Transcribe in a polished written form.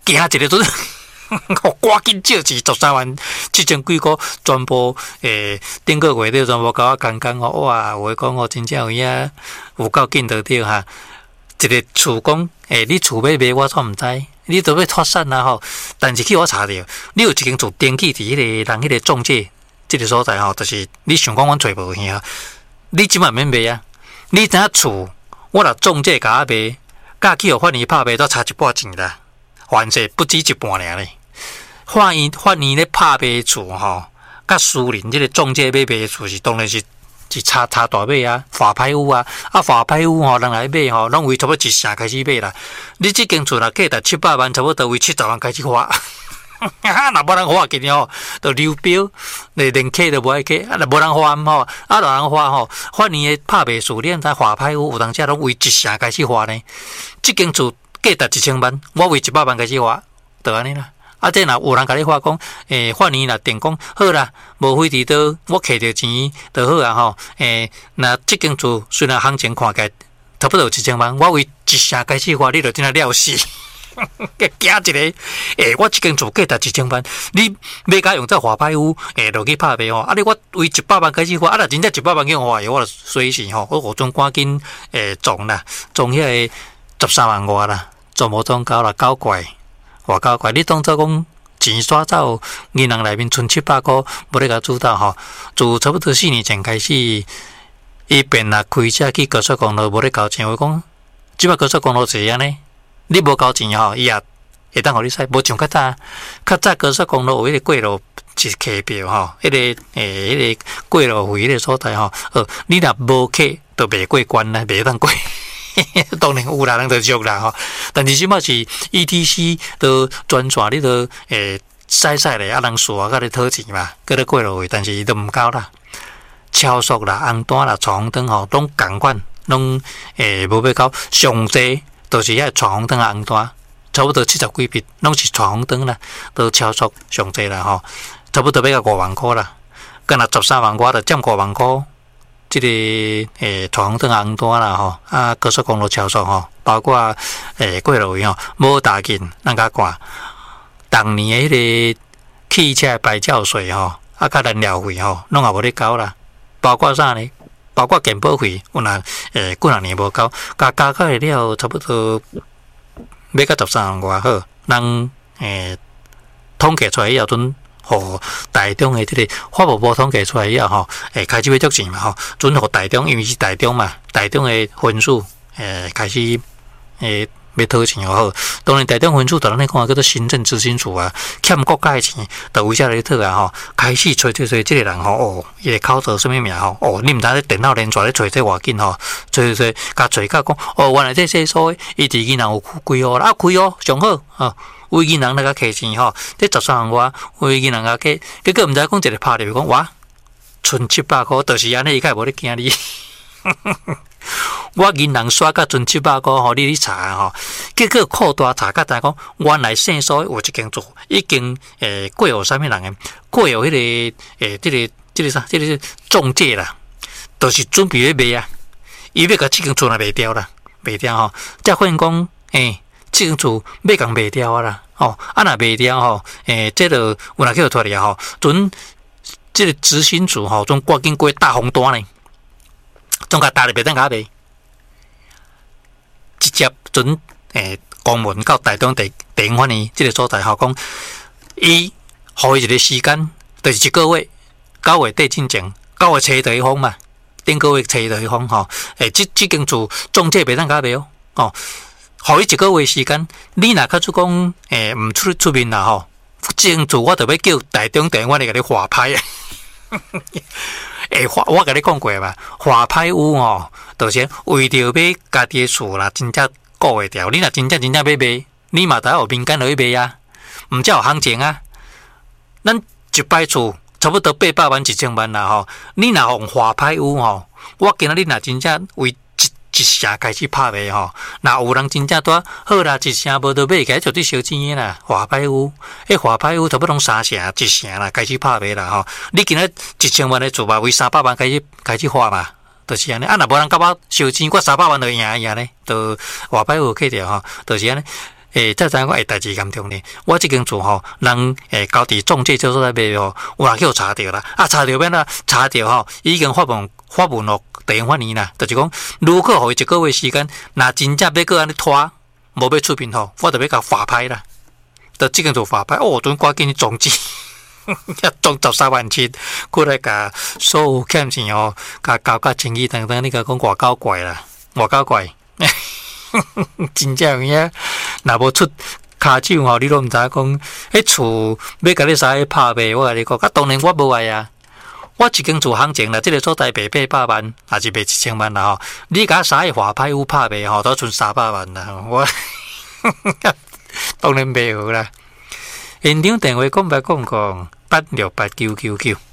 惊一个阵，赶紧借钱13万，即前几个全部顶个月了全部甲我讲哇，有讲真正有影有够紧得着哈。一个厝讲你厝要卖我煞毋知，你都要脱产啦吼。但是去我查着，你有一间厝登记伫迄个人迄个中介即个所在吼，就是你想讲阮找无兄，你即晚免卖啊。你知影厝，我若中介甲我卖，甲去互法院拍卖都差一半钱啦，还税不止一半尔咧。法院咧拍卖厝吼，甲私人即个中介要卖厝是当然是差大尾啊，法拍屋啊，法拍屋吼，人来买吼，拢为差不多1成开始买啦。你即间厝若价值700万，差不多为70万开始花。若无人花今年吼，就流标，连客都无爱客，若无人花吼，若人花吼，法院的拍卖数量在法拍屋有当时拢为1成开始花呢。即间厝价值1000万，我为100万开始花，就安尼啦。这若有人甲你话讲，法院若定讲好啦，无非伫倒，我摕着钱就好啊吼。若即间厝虽然行情看起来差不多1000万，我为1成开始花，你就真正了死。惊一个，我即间厝价值1000万，你要甲用这法拍屋，落去拍卖吼，你我为100万开始花，若真正100万去花，我就随时吼，我学准赶紧撞啦，撞迄个13万外啦，撞无撞到啦，搞怪。外交怪，你当作讲钱刷走，银行内面存700块，无咧甲主导吼。自差不多4年前开始，伊便若开车去高速公路，无咧交钱。我讲，即摆高速公路是安尼，你无交钱吼，伊也会当互你使。无像较早高速公路有迄个过路一客票吼，迄个过路费迄个所在吼，你若无客，就袂过关啦，袂当过。当然有啦，人就俗啦吼。但是即摆是 ETC 都专线，你都使咧，人数啊，甲你讨钱嘛，搁咧过路费，但是伊都毋够啦。超速啦、红单啦、闯红灯吼，拢共款，拢无要到上济，都是遐闯红灯啊、红单，差不多70几笔，拢是闯红灯啦，都超速上济啦吼，差不多要到5万块啦，干若13万块，就占5万块。即个闯红灯红单啦吼，高速公路超速吼，包括过路费吼，无大紧，咱甲看，当年的迄个汽车牌照税吼，甲燃料费吼，拢也无咧交啦。包括啥呢？包括健保费，有若几若年无交，加起来了差不多要到13万外好，人统计出来以后阵。互台中的这个法务部统计出来以后吼，开始要足钱嘛吼，准互台中，因为是台中嘛，台中的分数开始要讨钱好。当然台中分数就咱咧讲叫做行政执行处啊，欠国家的钱，就为啥来讨啊吼？开始找即个人吼，伊个口罩什么名吼？你毋知咧电脑连续咧找这偌紧吼，找，甲找甲讲原来这些所伊伫银行有开户啦，开户上好吼。为银行那个客钱吼，这13万外，为银行个客，结果毋知讲一个拍入讲哇，存700块，就是安尼，伊较无咧惊你。我银行刷到存700块吼，你去查吼，结果扩大查甲知讲，原来姓所有一间厝已经过户啥物人诶，过户迄个这个中介啦，都是准备要卖啊，伊要甲这间厝若卖掉啦，卖掉吼，才发现讲这间厝要共卖掉啦。若卖掉吼，这个有哪叫脱离吼？准这个执行组吼，准赶紧过大红单呢，总甲大入袂当甲卖，直接准公文到台中地方法院这个所在吼，讲伊互伊一个时间，就是1个月，9月底进前，9月初第一封嘛，顶个月初第一封吼，这间厝中介袂当甲卖哦。互伊1个月时间，你若较出讲，毋出面啦吼，这间厝我就要叫台中地方来甲你划拍啊！我甲你讲过嘛，划拍有吼，就是为着要家己的厝啦，真正顾会掉。你若真正要卖，你嘛得有民间落去卖啊，毋才有行情啊。咱一摆厝差不多800万、1000万啦吼，你若用划拍有吼，我今仔日若真正为一成开始拍卖吼，那有人真正多好啦，一成无得买，该绝对烧钱的啦。华牌屋，华牌屋差不多3成、1成啦，开始拍卖啦吼。你今仔1000万的厝嘛，为300万开始花嘛，就是安尼。若无人甲我烧钱，我300万就赢呢，就华牌屋去掉吼，就是安尼。 才知影讲代志严重呢。我即间厝吼，人交伫中介所在卖吼，有人去有查着啦，查着免啊，查着吼，已经发文咯，地方法院啦，就是讲，如果互伊一个月时间，若真正要搁安尼拖，无要出面吼，我就要甲法拍啦。就即间厝法拍，准赶紧终止。中13万7，过来甲所有欠钱哦，甲交甲清气等等，你甲讲外交怪啦，外交怪，真正有影，若无出骹手吼，你都毋知讲，迄厝要甲你啥拍卖，我甲你讲，当然我无爱啊，我一间厝行情啦，即个所在卖800万，还是卖1000万啦吼，你甲啥法拍有拍卖吼，都剩300万啦，我当然袂好啦。现场电话讲8689999。